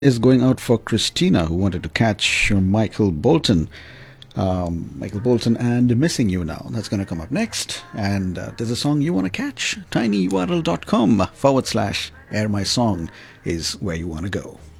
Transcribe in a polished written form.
is going out for Christina, who wanted to catch Michael Bolton. Michael Bolton and Missing You Now. That's going to come up next. And there's a song you want to catch. tinyurl.com/air my song is where you want to go.